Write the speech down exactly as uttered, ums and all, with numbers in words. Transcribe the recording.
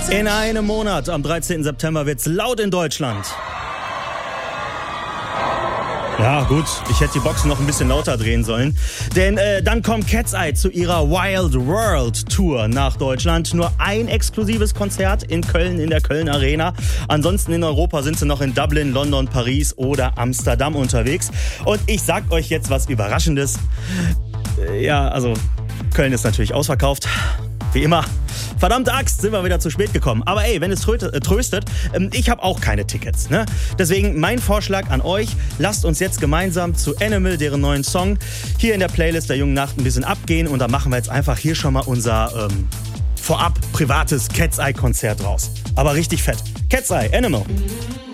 In einem Monat, am dreizehnten September, wird's laut in Deutschland. Ja gut, ich hätte die Boxen noch ein bisschen lauter drehen sollen. Denn äh, dann kommt Cat's Eye zu ihrer Wild World Tour nach Deutschland. Nur ein exklusives Konzert in Köln, in der Köln Arena. Ansonsten in Europa sind sie noch in Dublin, London, Paris oder Amsterdam unterwegs. Und ich sag euch jetzt was Überraschendes. Äh, ja, also Köln ist natürlich ausverkauft. Wie immer. Verdammte Axt, sind wir wieder zu spät gekommen. Aber ey, wenn es tröstet, ich habe auch keine Tickets. Ne? Deswegen mein Vorschlag an euch, lasst uns jetzt gemeinsam zu Animal, deren neuen Song, hier in der Playlist der Jungen Nacht ein bisschen abgehen. Und da machen wir jetzt einfach hier schon mal unser ähm, vorab privates Cat's Eye Konzert raus. Aber richtig fett. Cat's Eye, Animal.